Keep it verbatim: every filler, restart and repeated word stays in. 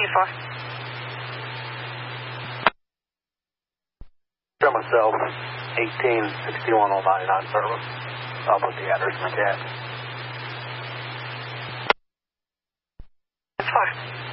two four. Show myself, eighteen sixty-one oh ninety-nine service. I'll put the address in the cat. Four.